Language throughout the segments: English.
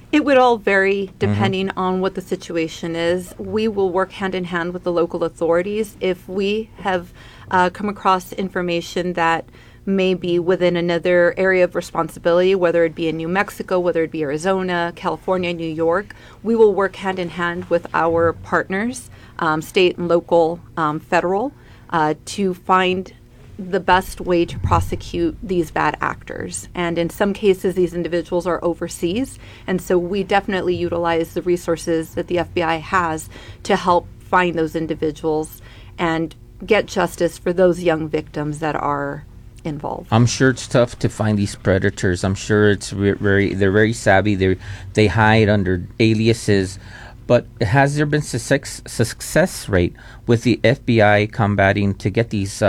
It would all vary depending on what the situation is. We will work hand in hand with the local authorities. If we have come across information that may be within another area of responsibility, whether it be in New Mexico, whether it be Arizona, California, New York, we will work hand in hand with our partners, state and local, federal, to find the best way to prosecute these bad actors. And in some cases, these individuals are overseas. And so we definitely utilize the resources that the FBI has to help find those individuals and get justice for those young victims that are involved. I'm sure it's tough to find these predators. I'm sure it's they're very savvy. They hide under aliases. But has there been success rate with the FBI combating to get these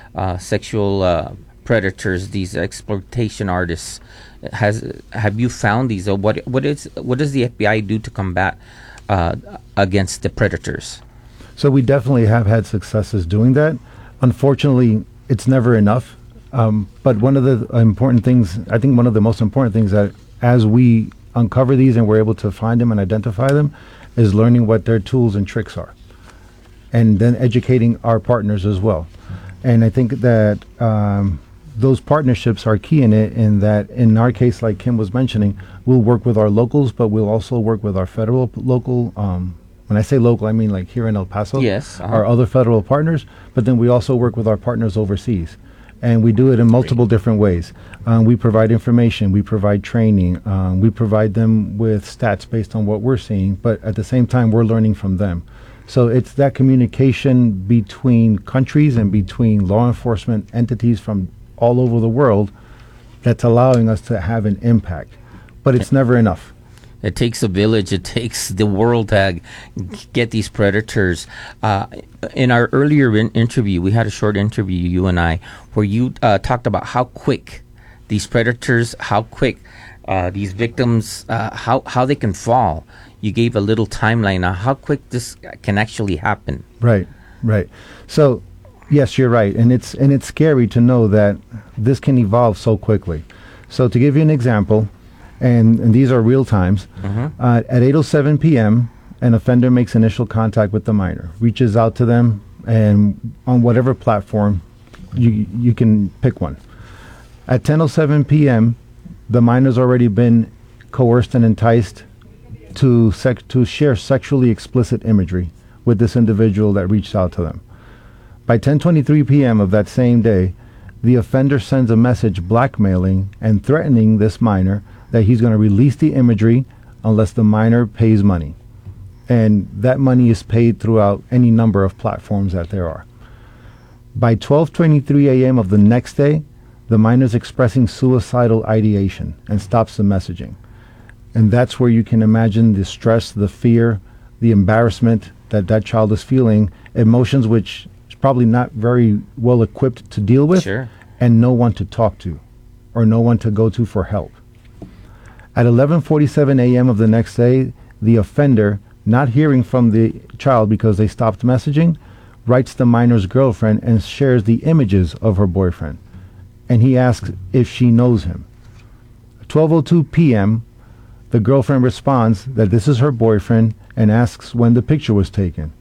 sexual predators, these exploitation artists? Have you found these? Or what does the FBI do to combat against the predators? So we definitely have had successes doing that. Unfortunately, it's never enough. But one of the important things, I think one of the most important things that as we uncover these and we're able to find them and identify them, is learning what their tools and tricks are, and then educating our partners as well. And I think that those partnerships are key in that in our case, like Kim was mentioning, we'll work with our locals, but we'll also work with our local, when I say local, I mean like here in El Paso, yes, our other federal partners, but then we also work with our partners overseas. And we do it in multiple different ways. We provide information, we provide training, we provide them with stats based on what we're seeing, but at the same time, we're learning from them. So it's that communication between countries and between law enforcement entities from all over the world that's allowing us to have an impact. But it's never enough. It takes a village. It takes the world to get these predators. In our earlier interview, we had a short interview, you and I, where you talked about how quick these predators, how quick these victims, how they can fall. You gave a little timeline on how quick this can actually happen. Right. So, yes, you're right, and it's scary to know that this can evolve so quickly. So, to give you an example. And these are real times. At 8:07 p.m., an offender makes initial contact with the minor, reaches out to them, and on whatever platform, you can pick one. At 10:07 p.m., the minor's already been coerced and enticed to share sexually explicit imagery with this individual that reached out to them. By 10:23 p.m. of that same day, the offender sends a message blackmailing and threatening this minor that he's going to release the imagery unless the minor pays money. And that money is paid throughout any number of platforms that there are. By 12:23 a.m. of the next day, the minor's expressing suicidal ideation and stops the messaging. And that's where you can imagine the stress, the fear, the embarrassment that child is feeling, emotions which is probably not very well equipped to deal with, Sure. And no one to talk to or no one to go to for help. At 11:47 a.m. of the next day, the offender, not hearing from the child because they stopped messaging, writes the minor's girlfriend and shares the images of her boyfriend. And he asks if she knows him. At 12:02 p.m., the girlfriend responds that this is her boyfriend and asks when the picture was taken.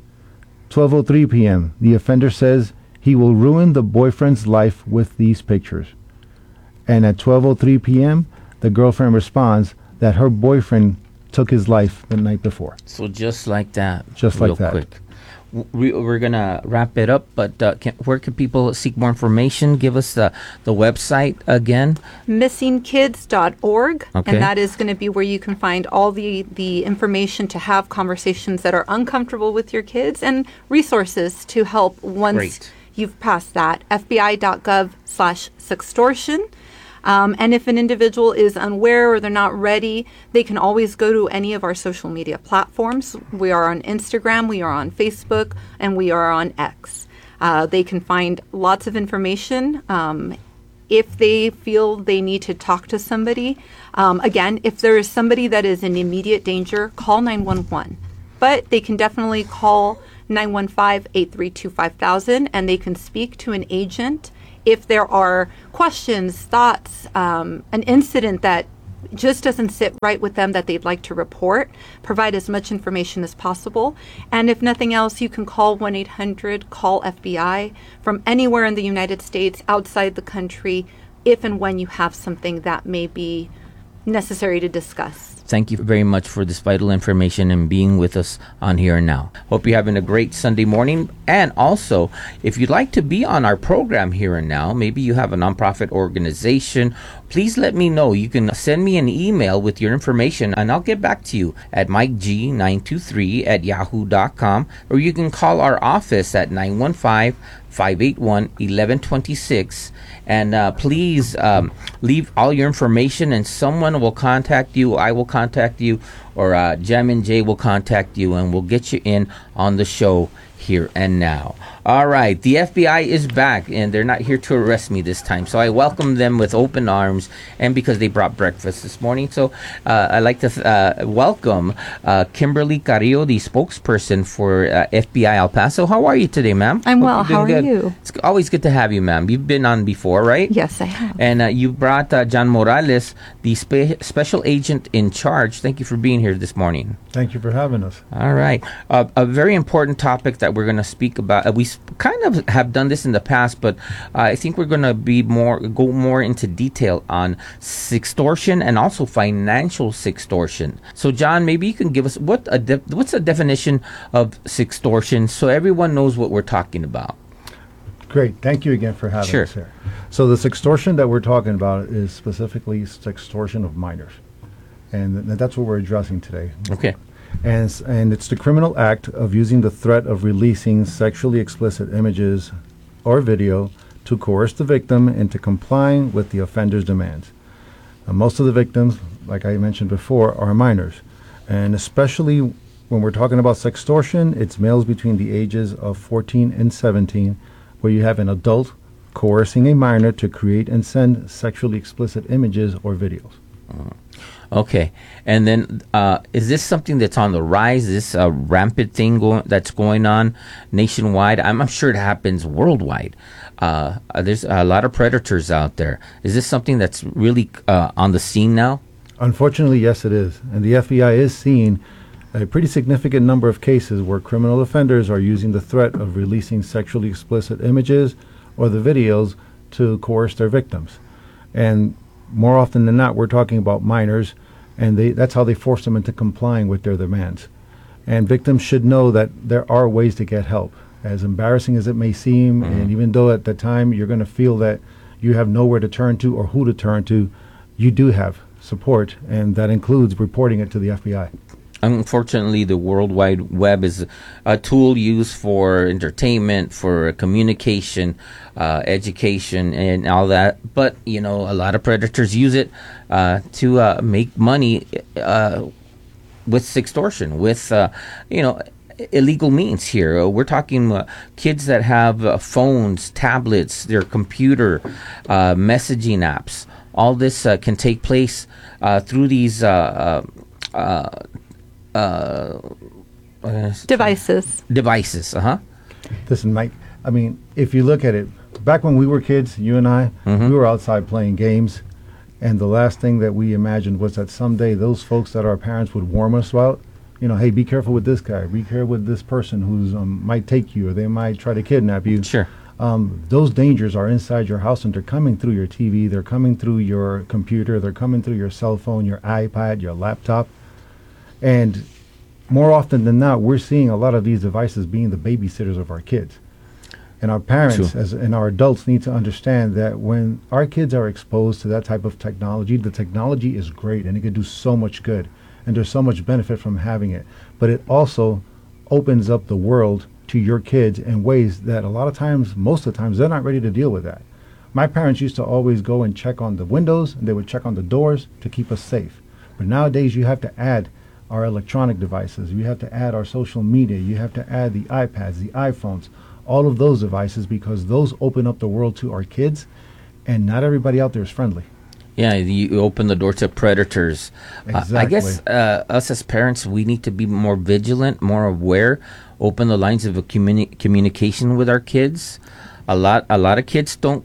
12:03 p.m., the offender says he will ruin the boyfriend's life with these pictures. And at 12:03 p.m., the girlfriend responds that her boyfriend took his life the night before. So just like that. Just like that. Quick. We're going to wrap it up, but where can people seek more information? Give us the website again. Missingkids.org. Okay. And that is going to be where you can find all the information to have conversations that are uncomfortable with your kids and resources to help once Great. you've passed that. FBI.gov/sextortion. And if an individual is unaware or they're not ready, they can always go to any of our social media platforms. We are on Instagram, we are on Facebook, and we are on X. They can find lots of information. If they feel they need to talk to somebody, again, if there is somebody that is in immediate danger, call 911. But they can definitely call 915-832-5000, and they can speak to an agent if there are questions, thoughts, an incident that just doesn't sit right with them that they'd like to report, provide as much information as possible. And if nothing else, you can call 1-800-CALL-FBI from anywhere in the United States, outside the country, if and when you have something that may be necessary to discuss. Thank you very much for this vital information and being with us on Here and Now. Hope you're having a great Sunday morning. And also, if you'd like to be on our program Here and Now, maybe you have a nonprofit organization, please let me know. You can send me an email with your information and I'll get back to you at mikeg923@yahoo.com, or you can call our office at 915-581-1126. And please leave all your information and someone will contact you. I will contact you, or Jam and Jay will contact you, and we'll get you in on the show Here and Now. All right, the FBI is back, and they're not here to arrest me this time. So I welcome them with open arms, and because they brought breakfast this morning. So I'd like to welcome Kimberly Carrillo, the spokesperson for FBI El Paso. How are you today, ma'am? I'm well. How are you? It's always good to have you, ma'am. You've been on before, right? Yes, I have. And you brought John Morales, the special agent in charge. Thank you for being here this morning. Thank you for having us. All right. A very important topic that we're going to speak about. We kind of have done this in the past, but I think we're going to go more into detail on sextortion and also financial sextortion. So, John, maybe you can give us what's the definition of sextortion so everyone knows what we're talking about. Great. Thank you again for having us here. So the sextortion that we're talking about is specifically sextortion of minors. And that's what we're addressing today. Okay. And it's the criminal act of using the threat of releasing sexually explicit images or video to coerce the victim into complying with the offender's demands. Most of the victims, like I mentioned before, are minors. And especially when we're talking about sextortion, it's males between the ages of 14 and 17, where you have an adult coercing a minor to create and send sexually explicit images or videos. Okay, and then is this something that's on the rise? Is this a rampant thing that's going on nationwide? I'm sure it happens worldwide. There's a lot of predators out there. Is this something that's really on the scene now? Unfortunately, yes, it is. And the FBI is seeing a pretty significant number of cases where criminal offenders are using the threat of releasing sexually explicit images or the videos to coerce their victims. And more often than not, we're talking about minors, and that's how they force them into complying with their demands. And victims should know that there are ways to get help. As embarrassing as it may seem, and even though at the time you're going to feel that you have nowhere to turn to or who to turn to, you do have support, and that includes reporting it to the FBI. Unfortunately, the World Wide Web is a tool used for entertainment, for communication, education, and all that. But, a lot of predators use it to make money with sextortion, with, illegal means here. We're talking kids that have phones, tablets, their computer, messaging apps. All this can take place through these devices. Listen, Mike, I mean, if you look at it, back when we were kids, you and I, we were outside playing games, and the last thing that we imagined was that someday those folks that our parents would warn us about, hey, be careful with this guy, be careful with this person who's might take you, or they might try to kidnap you. Sure. Those dangers are inside your house, and they're coming through your TV, they're coming through your computer, they're coming through your cell phone, your iPad, your laptop. And more often than not, we're seeing a lot of these devices being the babysitters of our kids. And our parents and our adults need to understand that when our kids are exposed to that type of technology, the technology is great and it can do so much good. And there's so much benefit from having it. But it also opens up the world to your kids in ways that a lot of times, most of the times, they're not ready to deal with that. My parents used to always go and check on the windows, and they would check on the doors to keep us safe. But nowadays, you have to add our electronic devices, you have to add our social media, you have to add the iPads, the iPhones, all of those devices, because those open up the world to our kids, and not everybody out there is friendly. Yeah, you open the door to predators. Exactly. I guess us as parents, we need to be more vigilant, more aware, open the lines of communication with our kids. a lot of kids don't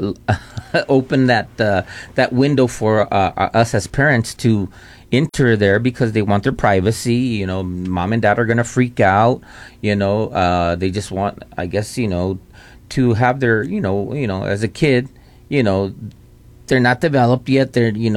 open that window for us as parents to enter there because they want their privacy. Mom and dad are gonna freak out. They just want, I guess, to have their, as a kid, they're not developed yet.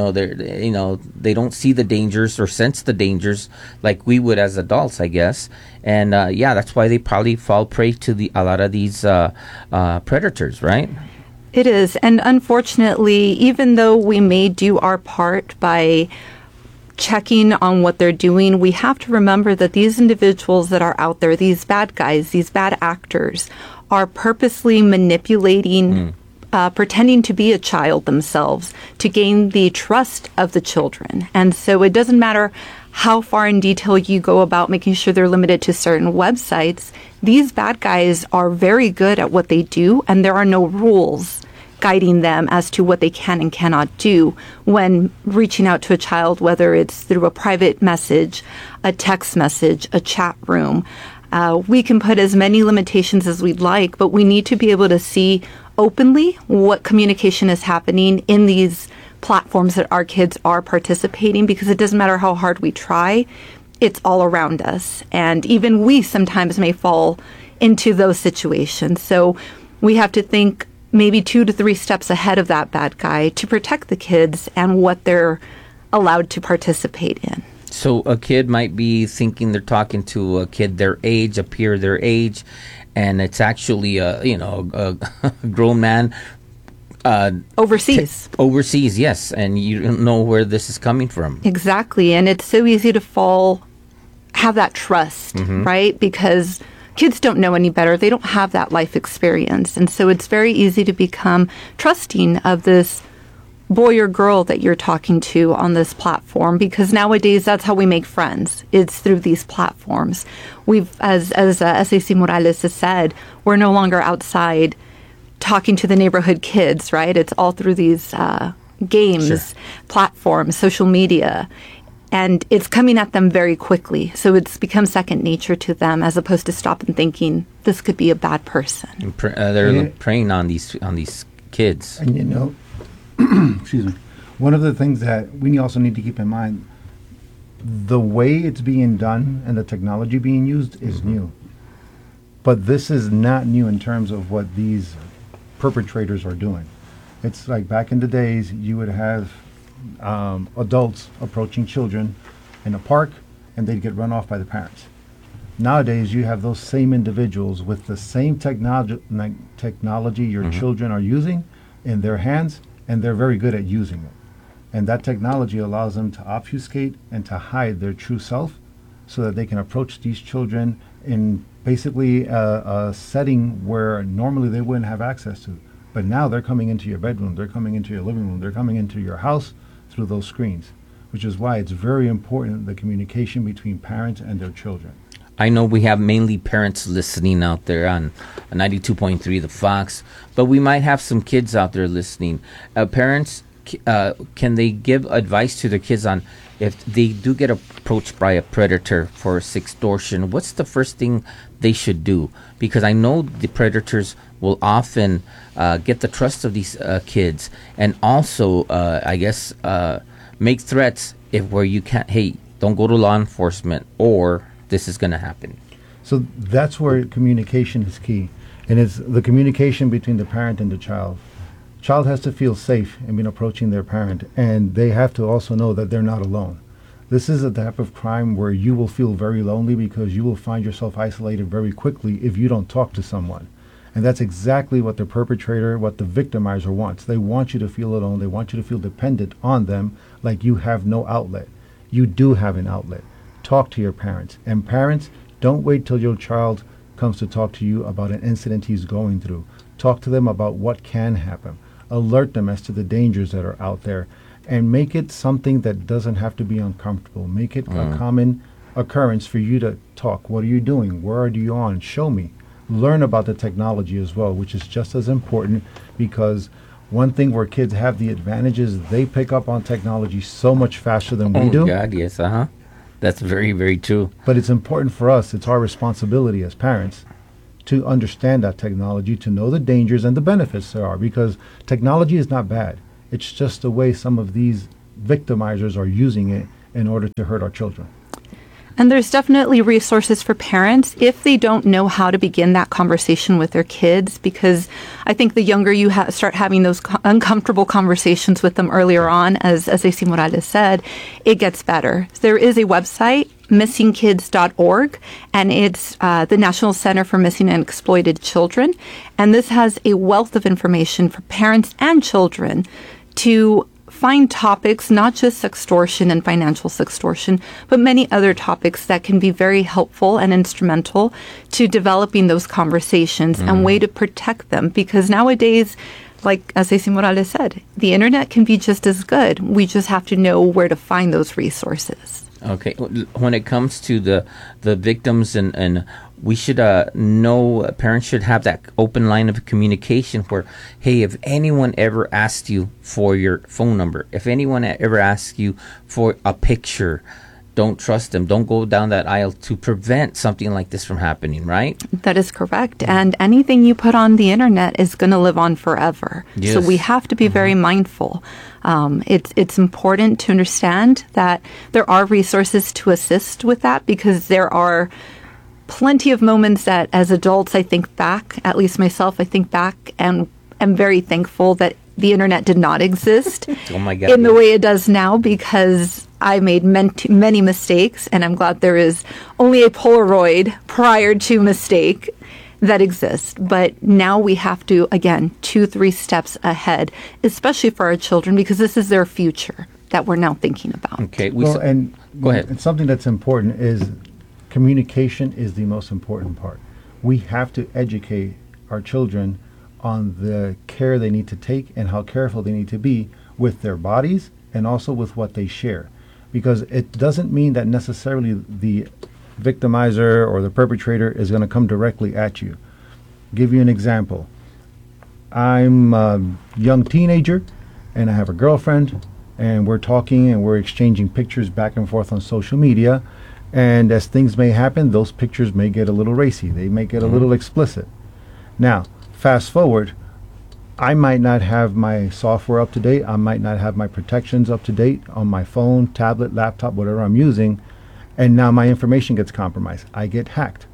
They don't see the dangers or sense the dangers like we would as adults, I guess. And that's why they probably fall prey to a lot of these predators, right? It is. And unfortunately, even though we may do our part by checking on what they're doing, we have to remember that these individuals that are out there, these bad guys, these bad actors, are purposely manipulating, pretending to be a child themselves to gain the trust of the children. And so it doesn't matter how far in detail you go about making sure they're limited to certain websites. These bad guys are very good at what they do, and there are no rules guiding them as to what they can and cannot do when reaching out to a child, whether it's through a private message, a text message, a chat room. We can put as many limitations as we'd like, but we need to be able to see openly what communication is happening in these platforms that our kids are participating, because it doesn't matter how hard we try, it's all around us. And even we sometimes may fall into those situations. So we have to think maybe 2 to 3 steps ahead of that bad guy to protect the kids and what they're allowed to participate in. So a kid might be thinking they're talking to a kid their age, a peer their age, and it's actually a grown man overseas. Overseas, yes, and you don't know where this is coming from. Exactly, and it's so easy to have that trust, right? Because kids don't know any better. They don't have that life experience. And so it's very easy to become trusting of this boy or girl that you're talking to on this platform, because nowadays that's how we make friends. It's through these platforms. As SAC Morales has said, we're no longer outside talking to the neighborhood kids, right? It's all through these games, platforms, social media. And it's coming at them very quickly. So it's become second nature to them, as opposed to stop and thinking, this could be a bad person. They're preying on these kids. And excuse me, one of the things that we also need to keep in mind, the way it's being done and the technology being used is new. But this is not new in terms of what these perpetrators are doing. It's like back in the days, you would have adults approaching children in a park, and they'd get run off by the parents. Nowadays, you have those same individuals with the same technology your children are using in their hands, and they're very good at using it. And that technology allows them to obfuscate and to hide their true self so that they can approach these children in basically a setting where normally they wouldn't have access to. But now they're coming into your bedroom, they're coming into your living room, they're coming into your house through those screens, which is why it's very important, the communication between parents and their children. I know we have mainly parents listening out there on 92.3 The Fox, but we might have some kids out there listening. Parents, can they give advice to their kids on if they do get approached by a predator for extortion? What's the first thing they should do? Because I know the predators will often get the trust of these kids, and also, I guess, make threats where you can't, hey, don't go to law enforcement, or this is going to happen. So that's where communication is key. And it's the communication between the parent and the child. Child has to feel safe in approaching their parent, and they have to also know that they're not alone. This is a type of crime where you will feel very lonely because you will find yourself isolated very quickly if you don't talk to someone. And that's exactly what the perpetrator, what the victimizer wants. They want you to feel alone. They want you to feel dependent on them, like you have no outlet. You do have an outlet. Talk to your parents. And parents, don't wait till your child comes to talk to you about an incident he's going through. Talk to them about what can happen. Alert them as to the dangers that are out there. And make it something that doesn't have to be uncomfortable. Make it a common occurrence for you to talk. What are you doing? Where are you on? Show me. Learn about the technology as well, which is just as important, because one thing where kids have the advantage is they pick up on technology so much faster than we do. Oh, God, yes, That's very, very true. But it's important for us. It's our responsibility as parents to understand that technology, to know the dangers and the benefits there are, because technology is not bad. It's just the way some of these victimizers are using it in order to hurt our children. And there's definitely resources for parents if they don't know how to begin that conversation with their kids, because I think the younger you start having those uncomfortable conversations with them earlier on, as Acey Morales said, it gets better. There is a website, missingkids.org, and it's the National Center for Missing and Exploited Children. And this has a wealth of information for parents and children to find topics, not just sextortion and financial sextortion, but many other topics that can be very helpful and instrumental to developing those conversations and way to protect them. Because nowadays, like as Acey Morales said, the internet can be just as good. We just have to know where to find those resources. Okay. When it comes to the victims, and we should know, parents should have that open line of communication where, hey, if anyone ever asks you for your phone number, if anyone ever asks you for a picture, don't trust them. Don't go down that aisle, to prevent something like this from happening, right? That is correct. And anything you put on the internet is going to live on forever. Yes. So we have to be very mindful. It's important to understand that there are resources to assist with that, because there are plenty of moments that as adults I think back, at least myself, I think back and am very thankful that the internet did not exist Oh my God, in the way it does now, because I made many mistakes, and I'm glad there is only a Polaroid prior to mistake that exists. But now we have to, again, 2-3 steps ahead, especially for our children, because this is their future that we're now thinking about. Okay. Well, and go ahead. And something that's important is communication is the most important part. We have to educate our children on the care they need to take and how careful they need to be with their bodies and also with what they share. Because it doesn't mean that necessarily the victimizer or the perpetrator is going to come directly at you. Give you an example. I'm a young teenager and I have a girlfriend, and we're talking and we're exchanging pictures back and forth on social media. And as things may happen, those pictures may get a little racy. They may get a little explicit. Now, fast forward, I might not have my software up to date. I might not have my protections up to date on my phone, tablet, laptop, whatever I'm using. And now my information gets compromised. I get hacked.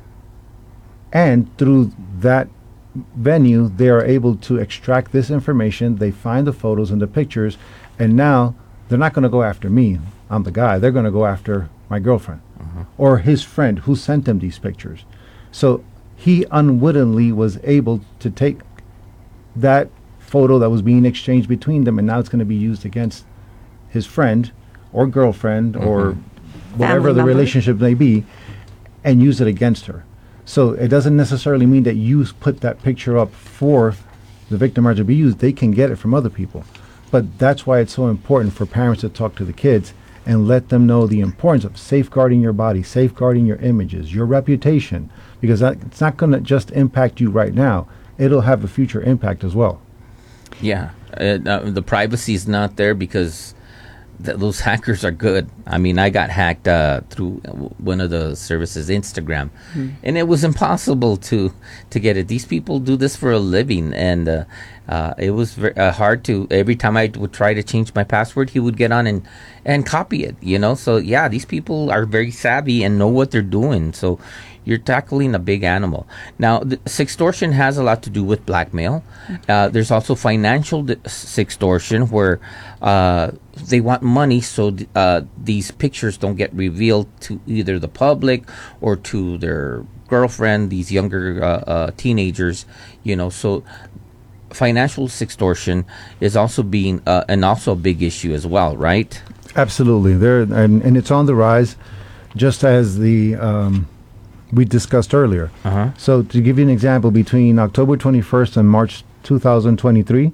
And through that venue, they are able to extract this information. They find the photos and the pictures. And now they're not going to go after me. I'm the guy. They're going to go after my girlfriend or his friend who sent him these pictures. So he unwittingly was able to take that photo that was being exchanged between them, and now it's going to be used against his friend or girlfriend or whatever Family the member. relationship may be, and use it against her. So it doesn't necessarily mean that you put that picture up for the victimizer to be used. They can get it from other people. But that's why it's so important for parents to talk to the kids and let them know the importance of safeguarding your body, safeguarding your images, your reputation, because it's not going to just impact you right now. It'll have a future impact as well. Yeah. The privacy is not there because those hackers are good. I mean, I got hacked through one of the services, Instagram, and it was impossible to get it. These people do this for a living, and it was hard to. Every time I would try to change my password, he would get on and copy it. So yeah, these people are very savvy and know what they're doing. So you're tackling a big animal. Now, sextortion has a lot to do with blackmail. There's also financial sextortion, where they want money so these pictures don't get revealed to either the public or to their girlfriend, these younger teenagers, so financial sextortion is also being and also a big issue as well, right? Absolutely. And it's on the rise, just as the we discussed earlier. So to give you an example, between October 21st and March 2023,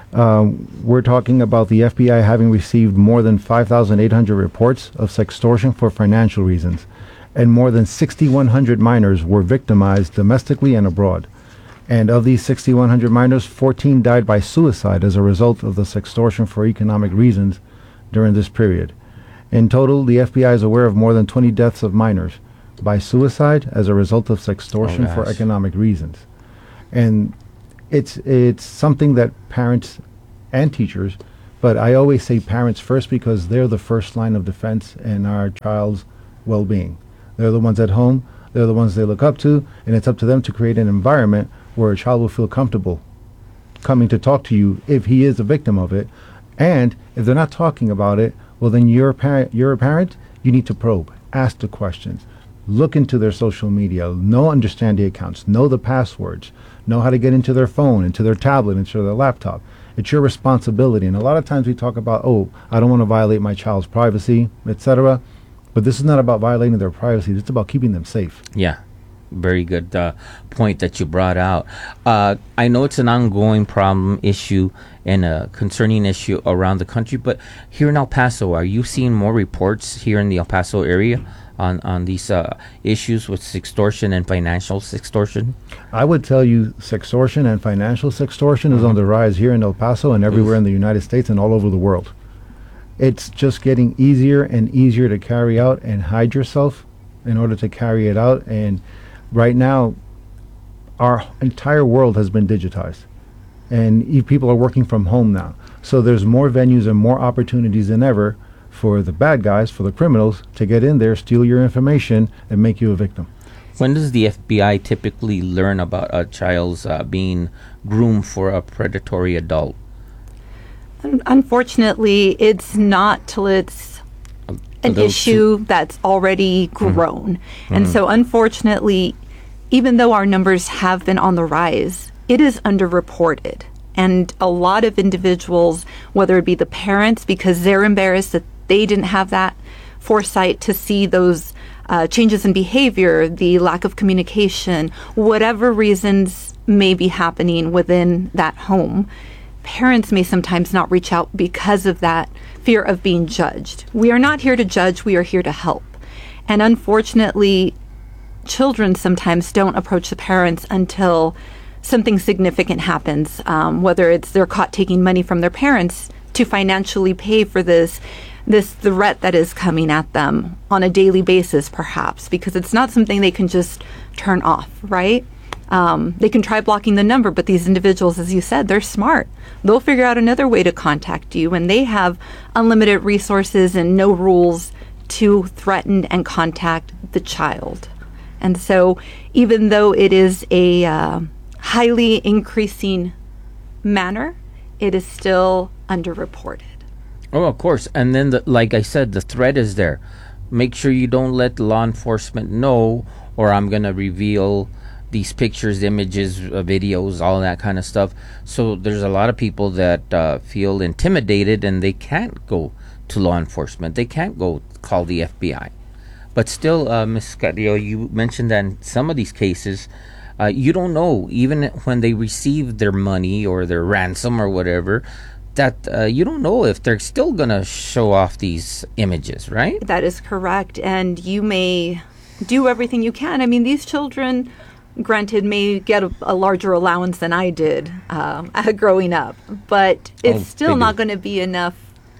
we're talking about the FBI having received more than 5,800 reports of sextortion for financial reasons, and more than 6,100 minors were victimized domestically and abroad. And of these 6,100 minors, 14 died by suicide as a result of the sextortion for economic reasons during this period. In total, the FBI is aware of more than 20 deaths of minors, by suicide as a result of sextortion for gosh. economic reasons. And it's something that parents and teachers, but I always say parents first because they're the first line of defense in our child's well-being. They're the ones at home, they're the ones they look up to, and it's up to them to create an environment where a child will feel comfortable coming to talk to you if he is a victim of it. And if they're not talking about it, well, then you're a parent, you need to probe, ask the questions, look into their social media, understand the accounts, know the passwords, know how to get into their phone, into their tablet, into their laptop. It's your responsibility. And a lot of times we talk about, oh, I don't want to violate my child's privacy, etc. But this is not about violating their privacy. It's about keeping them safe. Yeah, very good point that you brought out. I know it's an ongoing problem, issue, and a concerning issue around the country, but here in El Paso, are you seeing more reports here in the El Paso area on these issues with sextortion and financial sextortion? I would tell you sextortion and financial sextortion is on the rise here in El Paso and everywhere in the United States and all over the world. It's just getting easier and easier to carry out and hide yourself in order to carry it out. And right now, our entire world has been digitized. And people are working from home now. So there's more venues and more opportunities than ever for the bad guys, for the criminals, to get in there, steal your information, and make you a victim. When does the FBI typically learn about a child's being groomed for a predatory adult? Unfortunately, it's not till it's an issue that's already grown. And so unfortunately, even though our numbers have been on the rise, it is underreported. And a lot of individuals, whether it be the parents, because they're embarrassed that they didn't have that foresight to see those changes in behavior, the lack of communication, whatever reasons may be happening within that home, parents may sometimes not reach out because of that fear of being judged. We are not here to judge, we are here to help. And unfortunately, children sometimes don't approach the parents until something significant happens, whether it's they're caught taking money from their parents to financially pay for this threat that is coming at them on a daily basis, perhaps, because it's not something they can just turn off, right? They can try blocking the number, but these individuals, as you said, they're smart. They'll figure out another way to contact you, and they have unlimited resources and no rules to threaten and contact the child. And so even though it is a highly increasing manner, it is still underreported. Oh, of course. And then, like I said, the threat is there. Make sure you don't let law enforcement know, or I'm going to reveal these pictures, images, videos, all that kind of stuff. So there's a lot of people that feel intimidated and they can't go to law enforcement. They can't go call the FBI. But still, Ms. Carrillo, you mentioned that in some of these cases, you don't know, even when they receive their money or their ransom or whatever, that you don't know if they're still going to show off these images, right? That is correct. And you may do everything you can. I mean, these children, granted, may get a larger allowance than I did growing up, but it's still not going to be enough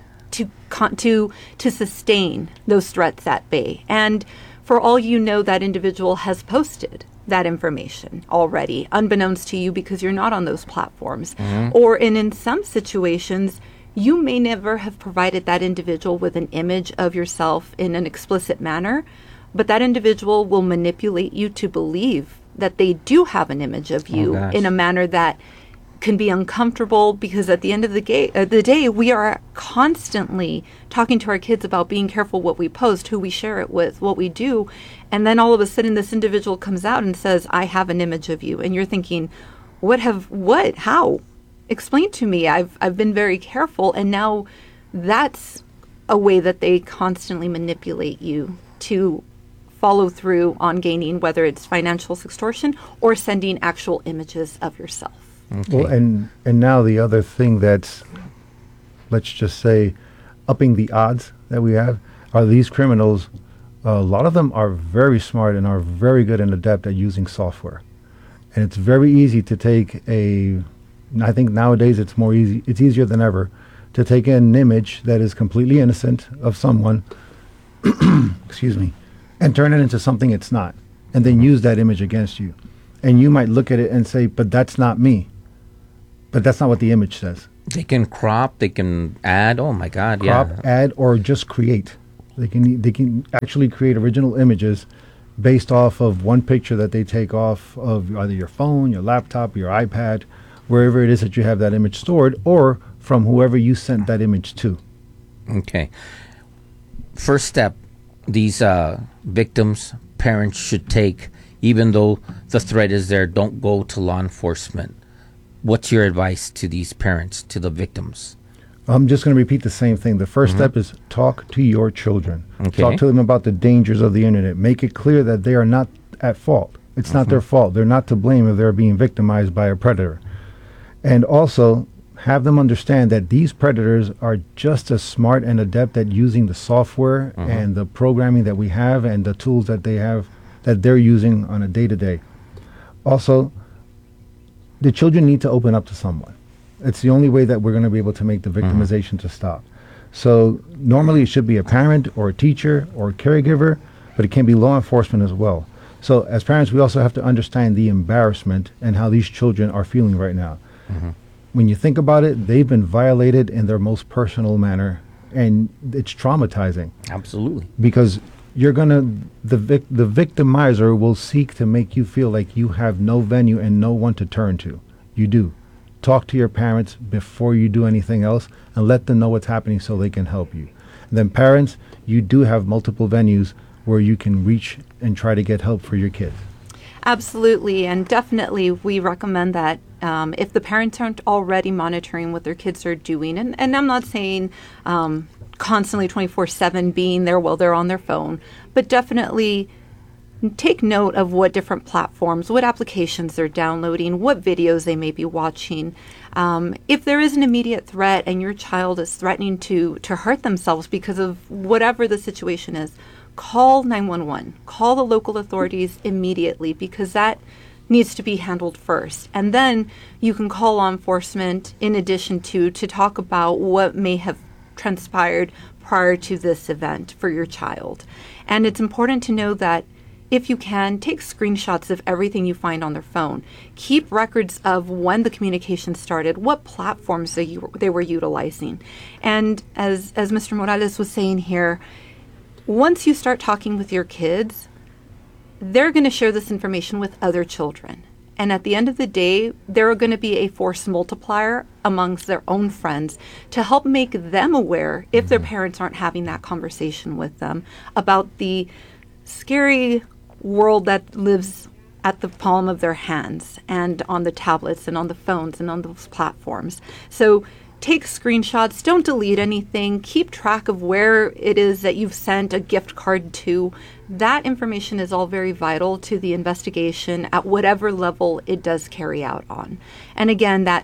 to sustain those threats at bay. And for all you know, that individual has posted that information already, unbeknownst to you, because you're not on those platforms. Or in some situations, you may never have provided that individual with an image of yourself in an explicit manner, but that individual will manipulate you to believe that they do have an image of you in a manner that can be uncomfortable, because at the end of the day, we are constantly talking to our kids about being careful what we post, who we share it with, what we do. And then all of a sudden this individual comes out and says, I have an image of you. And you're thinking, how? Explain to me. I've been very careful. And now that's a way that they constantly manipulate you to follow through on gaining, whether it's financial extortion or sending actual images of yourself. Okay. Well, and now the other thing that's, let's just say, upping the odds that we have are these criminals. A lot of them are very smart and are very good and adept at using software. And it's very easy to take I think nowadays it's easier than ever to take an image that is completely innocent of someone, excuse me, and turn it into something it's not, and then use that image against you. And you might look at it and say, but that's not me. But that's not what the image says. They can crop, they can add. Oh my God, Crop, yeah. add, or just create. They can actually create original images based off of one picture that they take off of either your phone, your laptop, your iPad, wherever it is that you have that image stored, or from whoever you sent that image to. Okay. First step, these victims, parents should take, even though the threat is there, don't go to law enforcement. What's your advice to these parents, to the victims? I'm just going to repeat the same thing. The first step is talk to your children. Okay. Talk to them about the dangers of the internet. Make it clear that they are not at fault. It's not their fault. They're not to blame if they're being victimized by a predator. And also have them understand that these predators are just as smart and adept at using the software and the programming that we have and the tools that they have that they're using on a day-to-day. Also, the children need to open up to someone. It's the only way that we're going to be able to make the victimization to stop. So normally it should be a parent or a teacher or a caregiver, but it can be law enforcement as well. So as parents, we also have to understand the embarrassment and how these children are feeling right now. When you think about it, they've been violated in their most personal manner, and it's traumatizing Absolutely. because you're gonna the victimizer will seek to make you feel like you have no venue and no one to turn to. You do. Talk to your parents before you do anything else and let them know what's happening so they can help you. And then parents, you do have multiple venues where you can reach and try to get help for your kids. Absolutely, and definitely we recommend that if the parents aren't already monitoring what their kids are doing, and I'm not saying constantly 24/7 being there while they're on their phone, but definitely take note of what different platforms, what applications they're downloading, what videos they may be watching. If there is an immediate threat and your child is threatening to hurt themselves because of whatever the situation is, call 911. Call the local authorities immediately because that needs to be handled first. And then you can call law enforcement in addition to talk about what may have transpired prior to this event for your child. And it's important to know that if you can, take screenshots of everything you find on their phone. Keep records of when the communication started, what platforms they were utilizing. And as Mr. Morales was saying here, once you start talking with your kids, they're going to share this information with other children. And at the end of the day, they're going to be a force multiplier amongst their own friends to help make them aware, if their parents aren't having that conversation with them, about the scary world that lives at the palm of their hands and on the tablets and on the phones and on those platforms. So take screenshots, don't delete anything, keep track of where it is that you've sent a gift card to. That information is all very vital to the investigation at whatever level it does carry out on. And again, that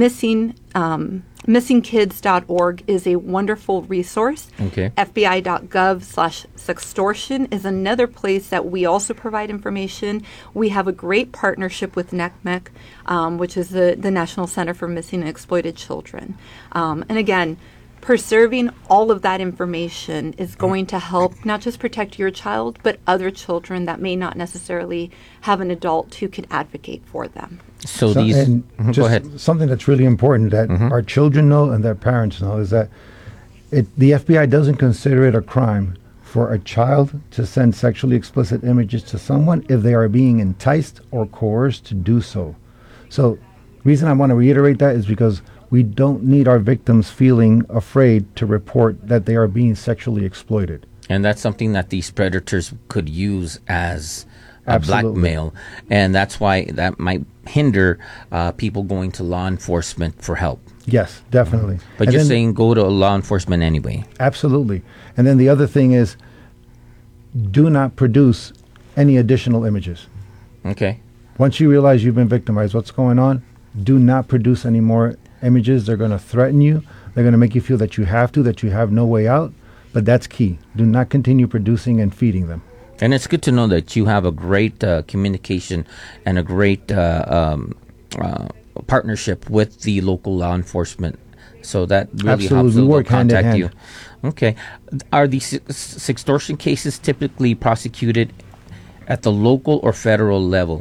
missingkids.org is a wonderful resource. Okay. FBI.gov/sextortion is another place that we also provide information. We have a great partnership with NCMEC, which is the National Center for Missing and Exploited Children. And again, preserving all of that information is going to help not just protect your child, but other children that may not necessarily have an adult who can advocate for them. So these... and Go just ahead. something that's really important that our children know and their parents know is that the FBI doesn't consider it a crime for a child to send sexually explicit images to someone if they are being enticed or coerced to do so. So the reason I want to reiterate that is because we don't need our victims feeling afraid to report that they are being sexually exploited. And that's something that these predators could use as a Absolutely. blackmail. And that's why that might hinder people going to law enforcement for help. Yes, definitely. But And you're then- saying go to law enforcement anyway. Absolutely. And then the other thing is, do not produce any additional images. Okay. Once you realize you've been victimized, what's going on, do not produce any more images. They're going to threaten you. They're going to make you feel that you have no way out. But that's key. Do not continue producing and feeding them. And it's good to know that you have a great communication and a great partnership with the local law enforcement So that really Absolutely. helps We them work hand in contact hand. you. Okay. Are these sextortion cases typically prosecuted at the local or federal level?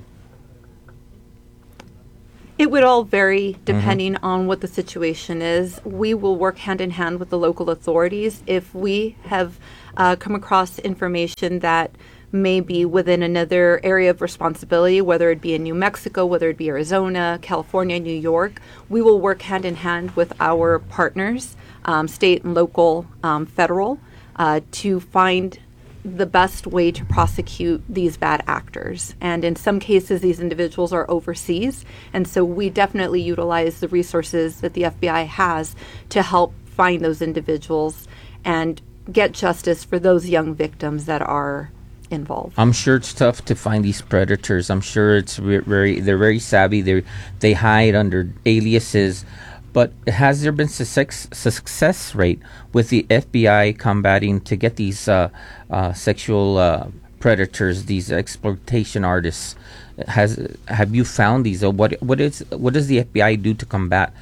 It would all vary depending on what the situation is. We will work hand in hand with the local authorities. If we have come across information that may be within another area of responsibility, whether it be in New Mexico, whether it be Arizona, California, New York, we will work hand in hand with our partners, state and local, federal, to find the best way to prosecute these bad actors. And in some cases, these individuals are overseas. And so we definitely utilize the resources that the FBI has to help find those individuals and get justice for those young victims that are involved. I'm sure it's tough to find these predators. I'm sure it's they're very savvy. They hide under aliases. But has there been success rate with the FBI combating to get these sexual predators, these exploitation artists? Have you found these? Or what does the FBI do to combat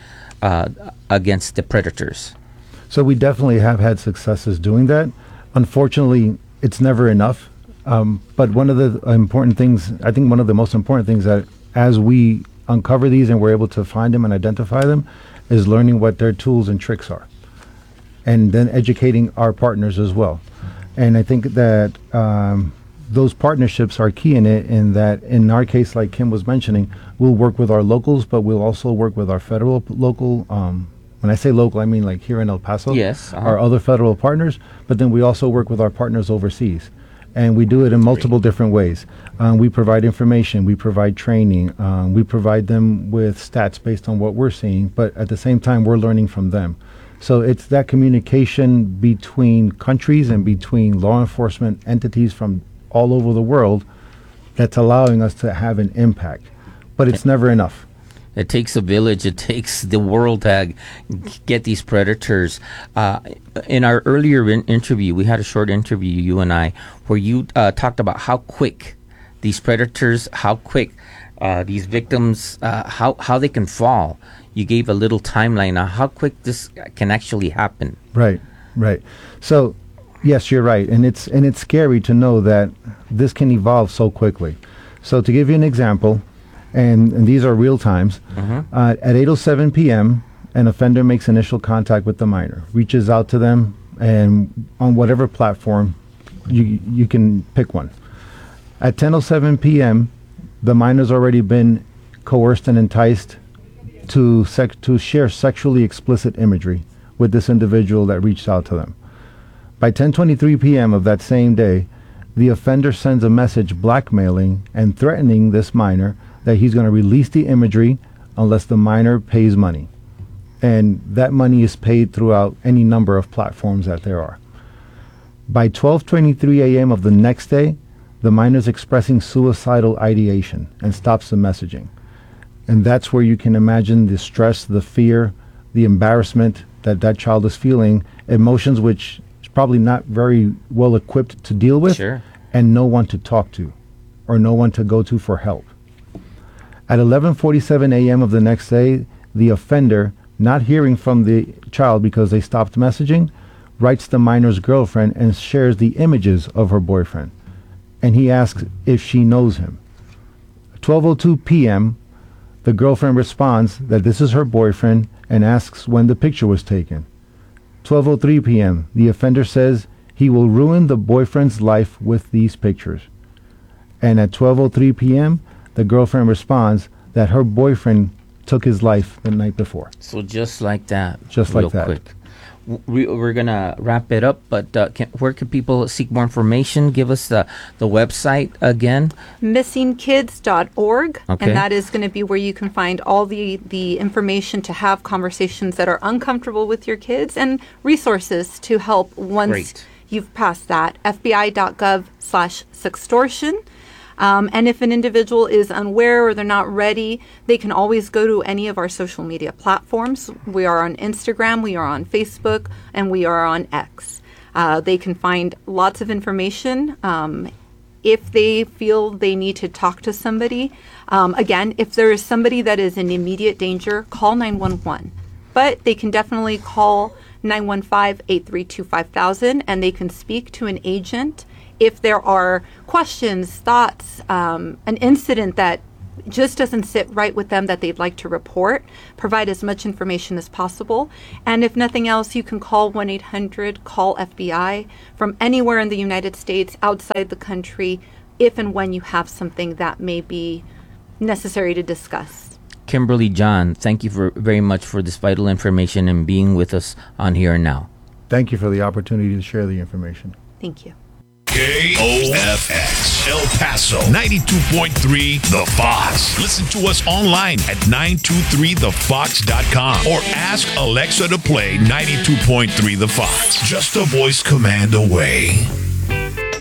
against the predators? So we definitely have had successes doing that. Unfortunately, it's never enough. But one of the important things, I think one of the most important things that as we uncover these and we're able to find them and identify them, is learning what their tools and tricks are, and then educating our partners as well. And I think that those partnerships are key in it, in that in our case, like Kim was mentioning, we'll work with our locals, but we'll also work with our local, when I say local, I mean like here in El Paso, yes, our other federal partners, but then we also work with our partners overseas. And we do it in multiple different ways. We provide information, we provide training, we provide them with stats based on what we're seeing, but at the same time, we're learning from them. So it's that communication between countries and between law enforcement entities from all over the world that's allowing us to have an impact. But it's never enough. It takes a village. It takes the world to get these predators. In our earlier interview, we had a short interview, you and I, where you talked about how quick these predators, how quick these victims, how they can fall. You gave a little timeline on how quick this can actually happen. Right. So, yes, you're right, and it's scary to know that this can evolve so quickly. So, to give you an example. And these are real times. At 8:07 p.m., an offender makes initial contact with the minor, reaches out to them, and on whatever platform, you can pick one. At 10:07 p.m., the minor's already been coerced and enticed to share sexually explicit imagery with this individual that reached out to them. By 10:23 p.m. of that same day, the offender sends a message blackmailing and threatening this minor that he's going to release the imagery unless the minor pays money. And that money is paid throughout any number of platforms that there are. By 12:23 a.m. of the next day, the minor is expressing suicidal ideation and stops the messaging. And that's where you can imagine the stress, the fear, the embarrassment that child is feeling, emotions which is probably not very well equipped to deal with, Sure. And no one to talk to or no one to go to for help. At 11:47 a.m. of the next day, the offender, not hearing from the child because they stopped messaging, writes the minor's girlfriend and shares the images of her boyfriend. And he asks if she knows him. At 12:02 p.m., the girlfriend responds that this is her boyfriend and asks when the picture was taken. 12:03 p.m., the offender says he will ruin the boyfriend's life with these pictures. And at 12:03 p.m., the girlfriend responds that her boyfriend took his life the night before. So just like that. Just like that. Quick. We're going to wrap it up, but where can people seek more information? Give us the website again. Missingkids.org. Okay. And that is going to be where you can find all the information to have conversations that are uncomfortable with your kids and resources to help once Great. you've passed that. FBI.gov/sextortion. And if an individual is unaware or they're not ready, they can always go to any of our social media platforms. We are on Instagram, we are on Facebook, and we are on X. They can find lots of information. If they feel they need to talk to somebody, again, if there is somebody that is in immediate danger, call 911. But they can definitely call 915-832-5000, and they can speak to an agent if there are questions, thoughts, an incident that just doesn't sit right with them that they'd like to report. Provide as much information as possible. And if nothing else, you can call 1-800-CALL-FBI from anywhere in the United States, outside the country, if and when you have something that may be necessary to discuss. Kimberly John, thank you very much for this vital information and being with us on Here and Now. Thank you for the opportunity to share the information. Thank you. KOFX El Paso 92.3 The Fox. Listen to us online at 923thefox.com or ask Alexa to play 92.3 The Fox. Just a voice command away.